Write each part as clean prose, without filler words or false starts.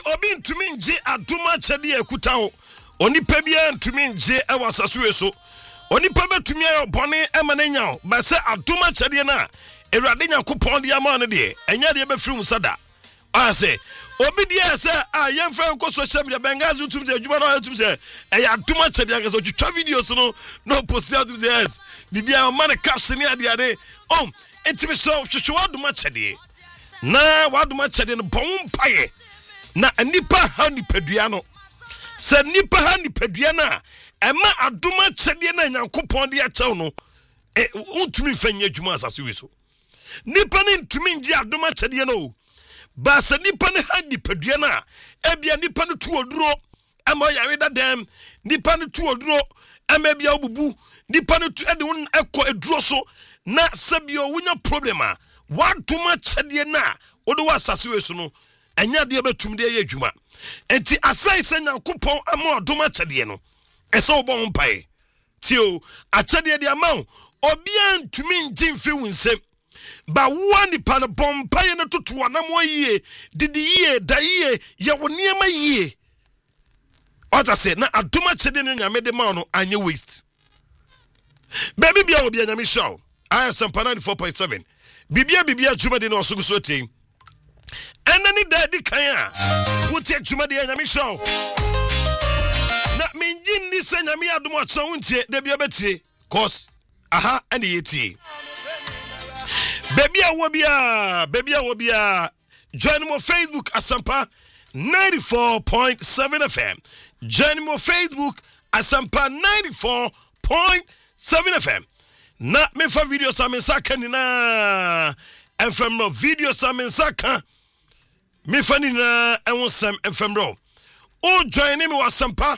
obi ntumi nje adoma kyɛde akuta ho onipa bia ntumi nje ɛwɔ asasuwe so onipa betumi ayɛ bɔne ɛma ne nya ba sɛ adoma kyɛde na Awurade Nyankopɔn de ama no de ɛnya de bɛfiri mu sada ase obi de sɛ a yɛmfa nko social media bengazu tum sɛ adwuma no tum sɛ ɛyɛ adoma kyɛde aka so twitwa videos no no post out tum sɛ yes bibia ma ne caption ne ade entimi so hwehwe adoma kyɛde na wadoma kyɛde no bɔn mpae na nipa ha nipadua no sɛ nipa ha nipadua na ɛma adoma kyɛde na Nyankopɔn de akyɛw no untumi mfanya adwuma asase wi so nipa ne ntumi nje adoma kyɛde no ba sɛ nipa ne ha nipadua na ebia nipa no tu oduro ama yare dadam nipa no tu oduro ama bia obubu nipa no tu ede won ekɔ eduro so na sɛ bia wonya problema wadoma kyɛde na odo wa asase wi so no enya de betum de yɛ adwuma enti asai sɛ Nyankopɔn ama adoma kyɛde no ɛsɛ wo bɔ mpae tio akyɛde de ama obi antumi ngye mfi wo nsɛm ba wo nipa no bɔ mpae no toto anamo yie didi yie da yie yɛ wo niema yie ɔta sɛ na adoma kyɛde no nyame de ma no anye waste baby bia obi anyame show ISM 94.7 bibia adwuma de no ɔsogo so tem ɛnani da di kan a wote adwuma de nyame show na menji ni sɛ nyame adom ɔkyerɛ wo ntie da bia bɛtie cause aha ɛne yɛtie baby a wo bia join mo Facebook Asampa 94.7 FM join mo Facebook Asampa 94.7 FM na me fa video sa me saka ni na FM no video sa me saka me fa ni na enwo sam FM ro o join me Asampa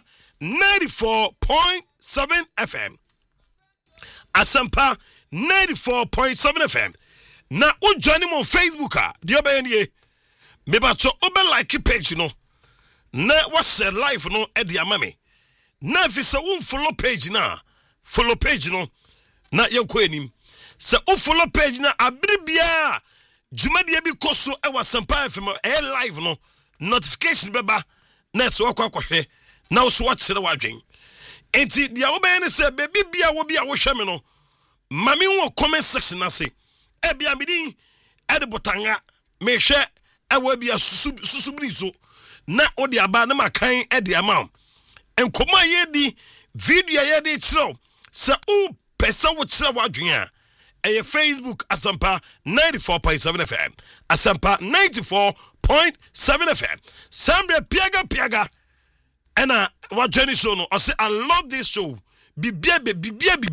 94.7 FM Asampa 94.7 FM na o join me on Facebook a de obeye me ba cho obe like page no na what share live no e de ama me na fi se wo follow page no na yenko enim se wo follow page na abribia dwumade bi koso e Asampa FM e live no notification beba na se wakwa na so wakyere wadwen enti dia obeye ne se baby bia wo bia wo hwe me no mami wo comment section na se e bia midin e de botanga me hwe e wa bia susubri so na odi aba na makan e de ama enkoma ye di video ye de kyerɛw se o pesa wo kyerɛ wadwen a e Facebook Asampa 94.7 FM Asampa 94.7 FM Sambre piaga ena wadweni show no I say I love this show bibia be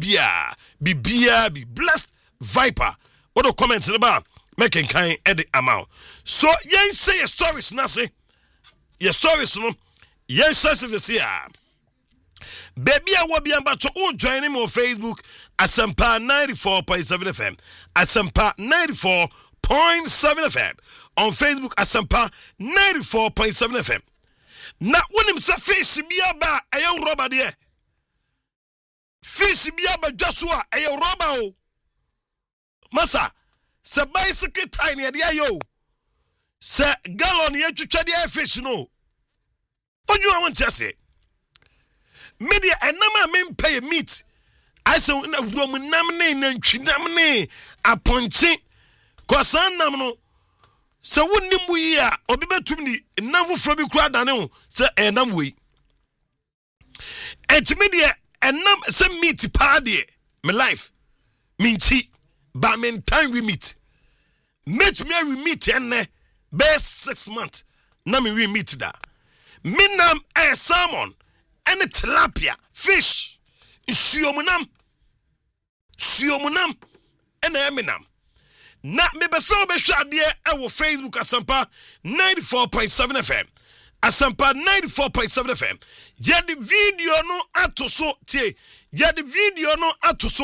blessed viper what the comments about making kind edit amount so yen say your stories na say your stories no yen say this here baby I will be about to join him on Facebook Asampa 94.7 FM Asampa 94.7 FM on Facebook Asampa 94.7 FM na wonim sa fish bia ba ayo roba de fish bia ba dwaso a ayo roba o masa se bicycle tiny de ayo se gallon ye twetwa de fish no onyu awon tiase media enama mempay meat I say na wuro mu nam ne na ntwinam ne aponche kosan nam no se wonni mu yi a obi betum ni nam foforo bi kura dane ho se enam wei entime de enam se meat pa de me life minchi ba men time we meet me meet enne be 6 months na me we meet da minam salmon and tilapia fish siomunam and eminam na me beso be hwade e wo Facebook Asampa 94.7 FM Asampa 94.7 FM ye the video no atoso tie ye the video no atoso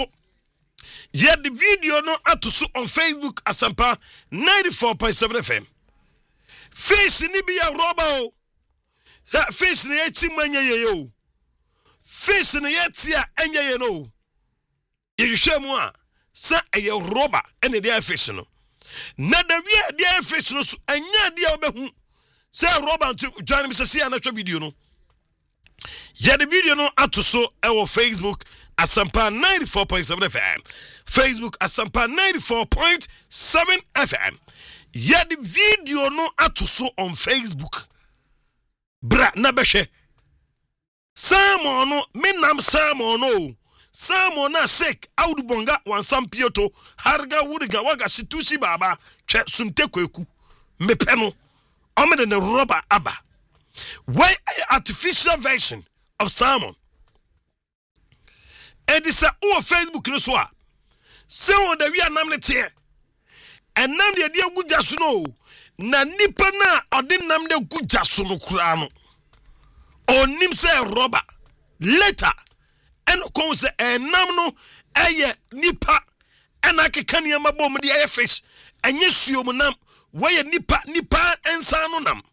on Facebook Asampa 94.7 FM fish ni bi ya roba o fish ni echi manya ye yo fish ni yetia enye ye no ye hwemu a sa eye roba ene dia fish no na da wi dia fish no so anya dia obehu say Robert to join me say another video no. Yeah, the video no ato so our Facebook Asampa 94.7 FM. Facebook Asampa 94.7 FM. Yeah, the video no ato so on Facebook. Bra na behwe. Samo no minam samo no. Samo na sek audubonga wansam pieto harga wuriga waga situsi baba twa sunte kweku mepe no omede ne rubber aba. Why artificial version of salmon? And this our Facebook no so a. Se on the we anam ne tie. Enam de dia guja so no. Na nipa na ode nam de guja so no kura no. Onim se rubber. Later and come say enam no eye nipa and akeka ne ma bom de eye fish. Enye suom nam why nipa ensa no nam.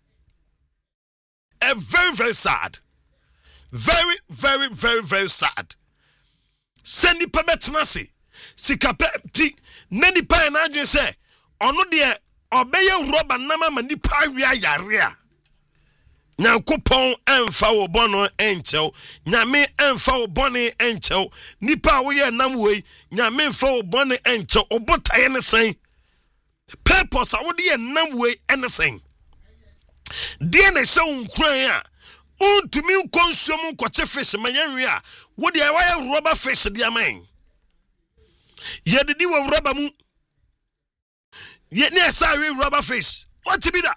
Very, very sad. Very, very, very, very sad. Send the pebetanasi. Sikape ti nani pa na adwen say ono de obeye rubber nama mani pa wia yarea. Nyankopon emfa wo bono enchel. Nyame emfa wo bone enchel. Nipa wo ye nam wei. Nyame emfa wo bone enchel. Obotaye ne sen. Purpose a wo de nam wei ene sen. Dear ne so unkran a untumi consume kwache fish mayanwe a wo de why rubber fish de amen ye de di wo rubber mu ye ne sa we rubber fish what be that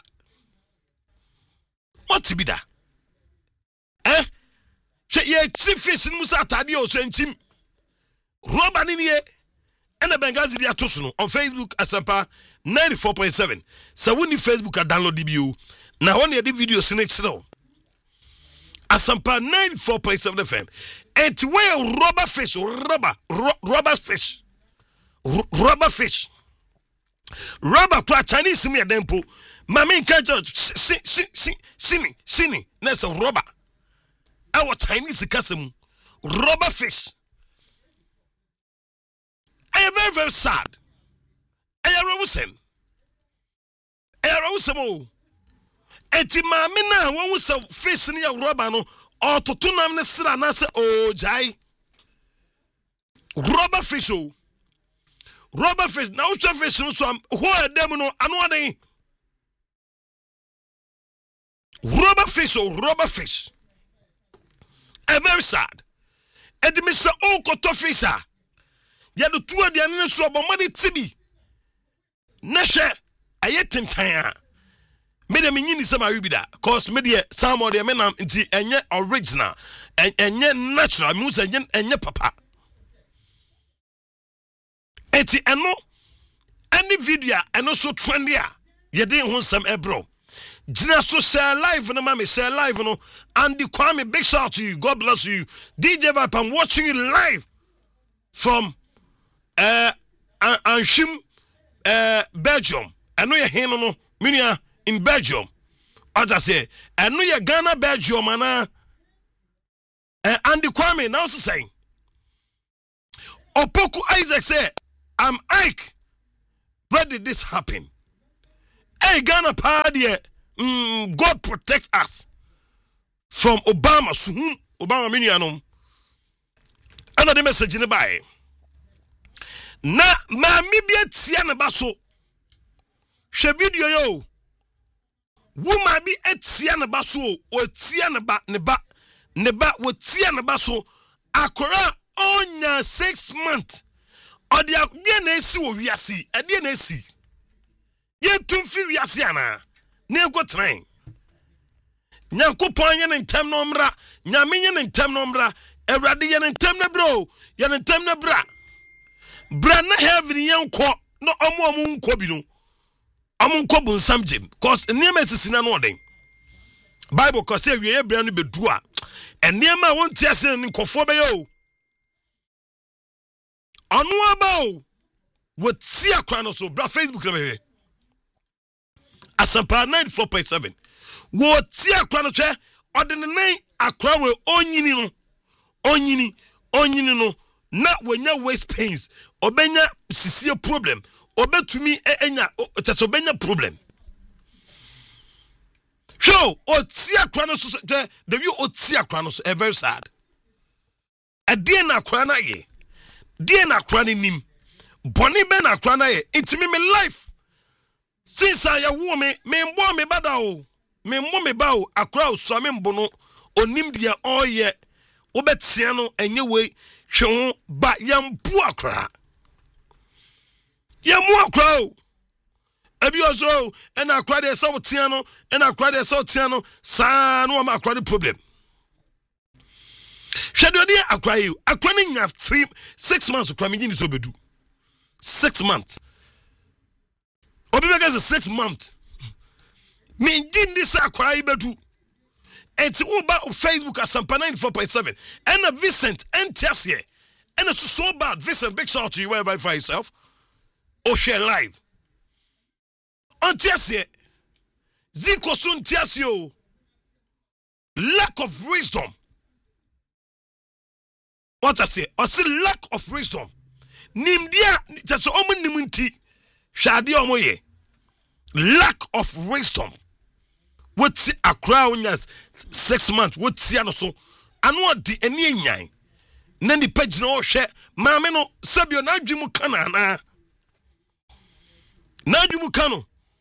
ye chief fish mu sa tade o so nchim rubber ni ne and the Bengazi dia to so on Facebook Asampa 94.7 so when you Facebook download DBU. Now on the video snitch now. Asampa 94.7 FM. And to wear rubber fish, rubber fish. Rubber kwa Chinese me dempo. Mami kanjo sini. Nessa rubber. Our Chinese kasem rubber fish. I am very, very sad. I am eti maame na won so fish ne ya rubber no ototo nam ne sra na se ojai rubber fish na wo fish no so ho edem no ano aden rubber fish very sad edi me se o koto fish a ya do tu ade ne so bomade tibi na hwe ayetentan a me de menyini sama wi bi da cause me de salmon de menam nti enye original enye natural means enye papa eti eno any video eno so trendy a ye de ho sam ebro gina so share live no mama share live no and the Kwame big shout to you, God bless you DJ Vibe. I'm watching you live from Anshim Belgium. I know you're here no minia in Belgium. As I say, I know you're Ghana, Belgium, and Andy Kwame now saying, Opoku Isaac say, I'm Ike. Where did this happen? Hey, Ghana party, God protect us from Obama. Soon, Obama minianum. Another message in the Bible. Na mami bi etia ne baso. Hwe video yo. Woman bi etia ne baso, o tia ne ba wo tia ne baso. Akora onya 6 months. Odi akwe na esi wo wiase, ade na esi. Ye tumfi wiase ana. Ne go train. Nyankopon ye ne ntem no mra, nyame ye ne ntem no mra, Ewrade ye ne ntem na bro, ye ne ntem na bra. Bra na heaven yanko no omo nko bi no omo nko bu nsam jim cause niam esisina no den Bible cause e wie bra no bedu a eniam a won tia se ni nkofo be yo onu aba o wo tia kwa no so bra Facebook na be Asampa 94.7 wo tia kwa no hwe odene nan akwa we onyini no na wenya waist pains obenya sisie problem obetumi enya tesobenya problem show otia kra no so the view otia kra no so very sad a day na kra na ye day na kra ni nim boni be na kra na ye intimi me life since I wo me mbo me bada o me mbo me ba o akra o so me mbo no onim dia oye obetia no enye we hwe ho ba yampu akra yamu akra o ebi ozo and akra de so tia no and akra de so tia no sa no ma akra de problem hwe de akra you akra ni nya 6 months akra me ni so bedu 6 months obi be get 6 months me din this akra yi bedu enti uba Facebook asampa 94.7 and a Vincent and Tiasie and it's so bad Vincent big shout to you wherever you find yourself or share live on Tiasie Ziko sun Tiasio lack of wisdom what I say lack of wisdom nimdia just omun nimunti shadi omoye lack of wisdom what's a crown 6 months what's ya no so anu odi eni enyan na ni page na o hwe maame no sabio na adwemu kana na adwemu kano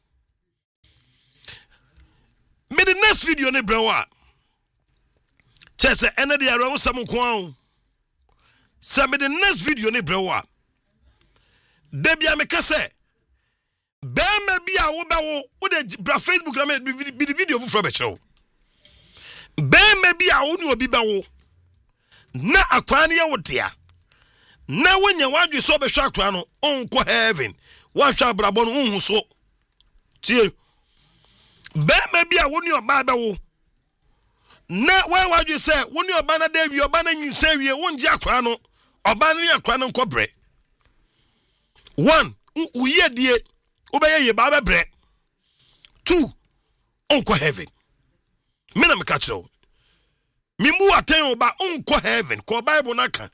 me the next video ne brewa chese ene de arawo sam ko an me the next video ne brewa debia me kase bema bia wo bewo wo de bra Facebook na me bi video fu be chew bema bia wo ni obi bewo na akwa ne ye wo dia na wonya wadwe so be hwa akwa no onko heaven wa hwa brabo no unhu so tie bema bia wo ni oba bewo na wa wadwe se wo ni oba na da wi oba na nyinsa wie wonje akwa no oba na akwa no nko bre 1 uye die obeye ye ba bre 2 onko heaven me na me catch you me mu aten oba onko heaven ko bible naka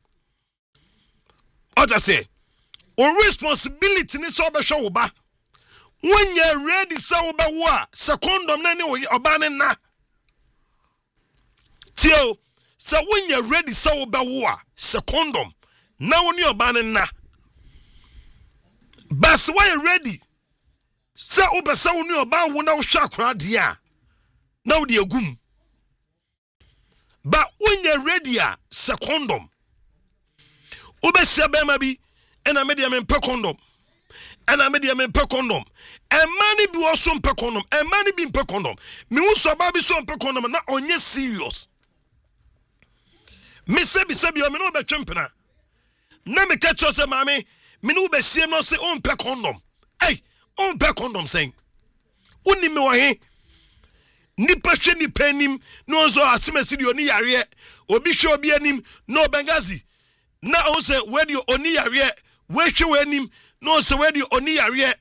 oja say o responsibility ni so be hwe oba when you ready so oba wo a secondum na ne oba ne na tio so when you ready so oba wo a secondum na woni oba ne na bas why you ready sa obesa woni oba wo na wo hwa akra de a na wo de agum ba when you ready a secondum obesa be ma bi ena me de me pe condom ena me de me pe condom e mani bi wo so pe condom e mani bi pe condom me wo so ba bi so pe condom na onye serious me se bi o me no be twempena na me ka cho se mame me no be siem no se on pe condom hey on pe condom sen uni me wo he nipa hwe ni panim no zo asemasi de oni yare obi hwe obi anim no bengazi na o se where the oni yare we hwe anim no se where the oni yare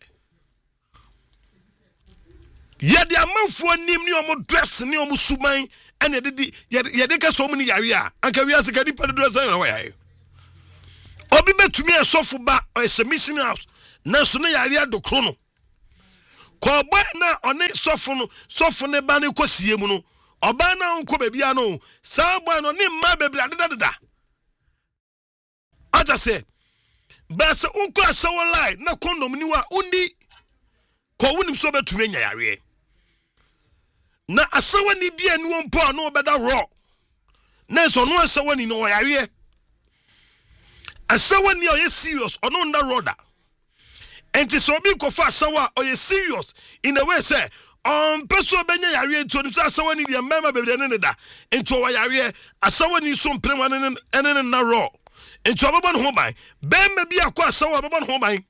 ye de amanfo anim ni omo dress ni omo suman ene ye de ka so omo ni yare a anka wi asika nipa de dress na wo yare obi betumi asofo ba o submission house na so na yare adokro no ko ba na one sofo ne ba ne kosie mu no oba na nko ba bia no sa boy no ne ma bebla deda aja se ba se unko asawo lie na condom ni wa undi ko wunim so betumi nya yare na asawo ni bia ni won po no beda raw na so no asawo ni no yare asawo ni o ye serious ono nda roda enti so bi ko fa asawo o ye serious in a way say person benya yare enti oni asawo ni de mema bebde ne da enti o yare asawo ni so mprema ne na raw enti obaba no ho ban bemma bi akọ asawo obaba no ho ban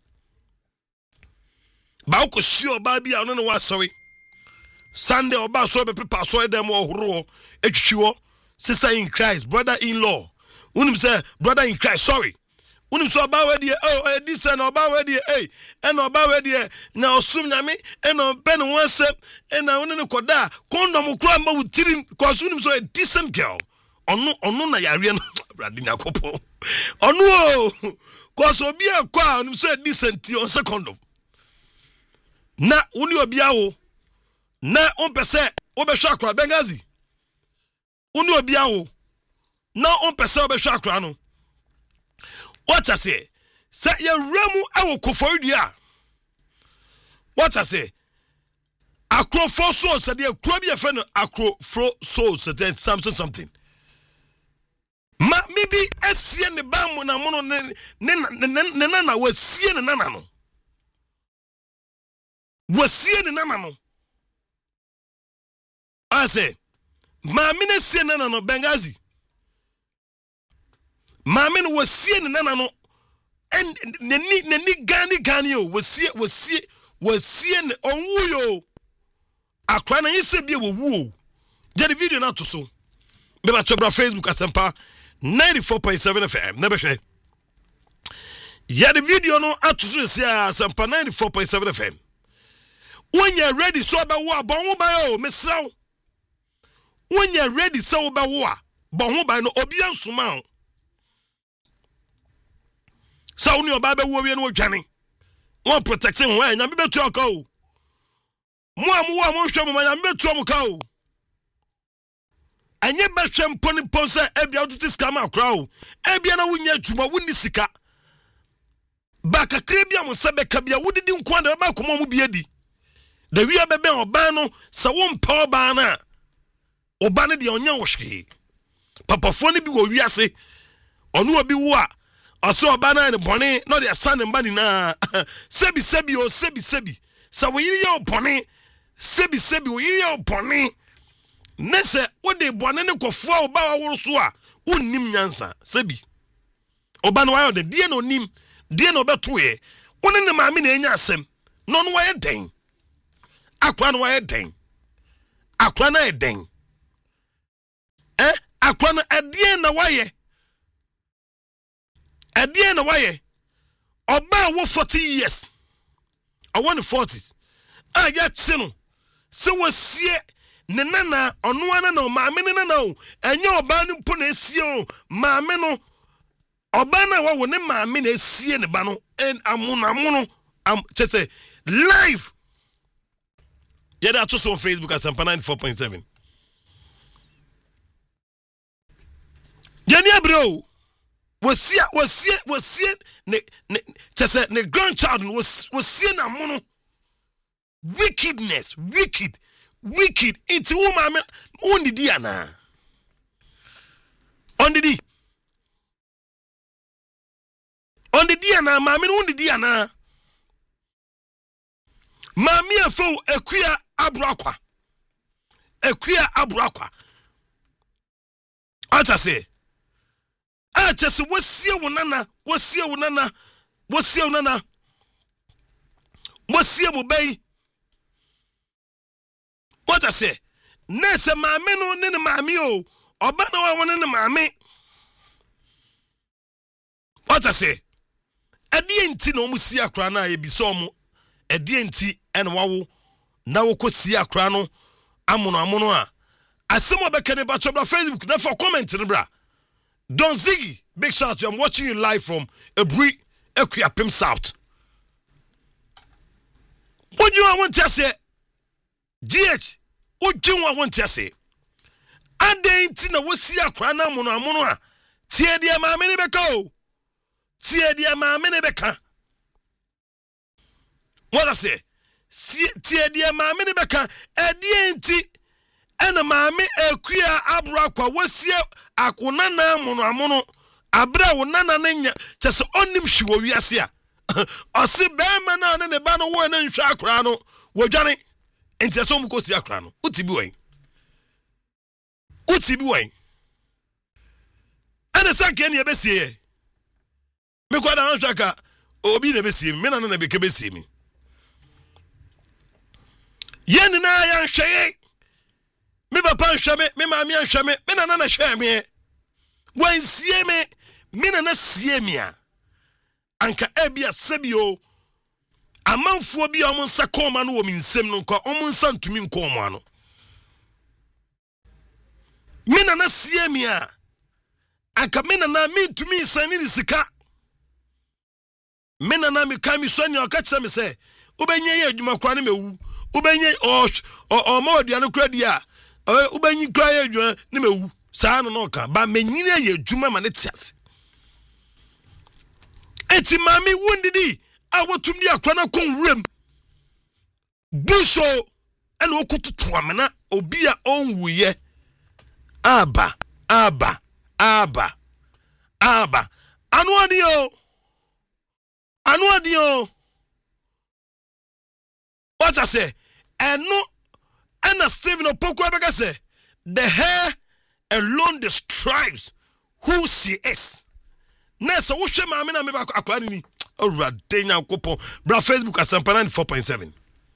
ba ko si oba bi a no ne wa sorry Sunday oba so be prepare so dem ohoro etwitwiwo sister in Christ brother in law unim say brother in Christ sorry unim so oba we de oh this and oba we de and oba we de na osum nyame and open one step and na unim koda condom kura ma wutirim cause unim so a decent girl onu na yare no brother nyakopo onu cause obi akwa unim so a decent on second na uni obi awo na ompese obehwe akra Benghazi unu obi awo na ompese obehwe akra no what I say ye ramu awo koforidua what I say akro fro so said ye kro bi efe no akro fro so said something ma maybe esie ne ba mu na mu no ne na wasie ne nana no wasie ne nana no I say ma me ne sie nana no Benghazi ma me no wasie ne nana no en ne gani o wasie ne onwu yo akwa na yese bia wo wu je the video na to so be ba chobra Facebook Asempa 94.7 FM never share ya the video no atoso sia Asempa 94.7 FM when you ready so ba wo abon wo ba yo mesraw when you ready so ba wo a bon wo ba no obi ansoma o sa uni oba ba wo wie no dwane won protecting wo anya be betu aka o mo hwɛ mo ma be betu mo ka o anye ba hwɛ mponi ponsa ebia wotete scam akra o ebia na wunya adwuma wonni sika ba kakra bia mo sebe ka bia wodidi nko da ba komo mo bia di da wi bebe oba no sa wo mpa oba na oba ne de onya wo hwe papafo ne bi wo wiase ono obi wo a aso oba na ne bone no de asa ne mba ni na sebi sa wo yiri ye opone sebi wo yiri ye opone nese wo de bone ne kofo oba wa woro so a unnim nyansa sebi oba no wa de die no nim die no beto ye woni ne maame na enya asem no no wa ye den akwa no wa ye den akwa na ye den akwa na adie na wa ye adie na wa ye oba wo 40 years I want the 40s ya chino se wasie ne nana ono ana na maame ne nana o enye oba ne mpo na esie o maame no oba na wa wo ne maame na esie ne ba no en amuno chese live that on Facebook Asempa 94.7 Yania bro wasie ne chese ne grandchild wasie na mono wickedness wicked iti wo maame ondidi ana ondidi ana maame no ondidi ana maame afo akua abrakwa ata se chese wasie wo nana mo bay what I say nese maame no ne maame o oba na wa wona ne maame what I say adie nti na omu si akra na ye biso omu adie nti ene wawo na wo kosi akra no amono a asemo beka ne ba chobra Facebook na for comment ne bra Don Ziggy, big shout out to you. I'm watching you live from Ebri Equiapim South. What do you want to say? GH, what do you want to say? I didn't know what see a crana mono. Tia dia mamene beko. Tia dia mamene beka. What I say? Tia dia mamene beka. Edienti. Ena maame akua abrakwa wasie akonana mono abra wonana nanya chese onim hwe wiase a ose bema na ne ba no wo na nhwa akra no wodwane enti so mkosi akra no utibi wan ana sanke ne besie me kwada nhwa ka obi ne besie me na na be ke besie mi yen na ya nhwe me papa nhweme me maami nhweme me nana na hweme wansie me nana sie me a anka ebia sebio amanfo bi a nsa koma no wo minsem no nka nsa ntumi nkoma no me nana sie me a anka me nana me ntumi nsani ni sika me nana me ka mi so ne o ka kire me se obenye ye adwuma kwa ne mewu ubenye o ma aduane kura dia ubenyi kura ye adwuma ne mewu saa no ka ba menyine ye adwuma ma ne tiase eti mami wundidi a wotum di akwa na kon wurem buso ene okututu amena obi a onwuye aba anu adio what I say eno ana Stephen Opoku abega say the hair alone describes who she is. Nessa wo hwe maame na me ba akwa ni awurade nyankopon bra Facebook Asampa 94.7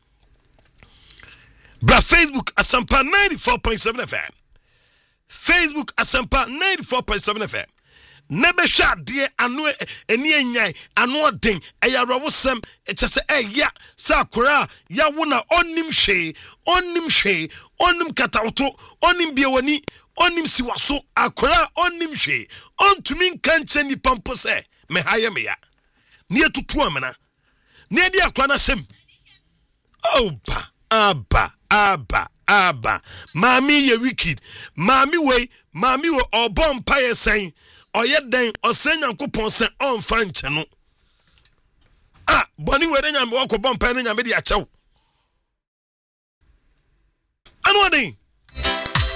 bra Facebook Asampa 94.7 FM Facebook Asampa 94.7 FM nebe hwa de anu eni enyan anu odin eyarowosem echese eya sakura ya wona onim hwe onim katawto onim biewani onim siwaso akura onim hwe ontumi nkanche ni pampo se me haye me ya ne etutu amena ne di akura na sem oba aba mami ye wicked mami we obom paye sen oye den osenyankopon sen onfa nche no boni we den nyame wakobom paye nyame di achew anu odin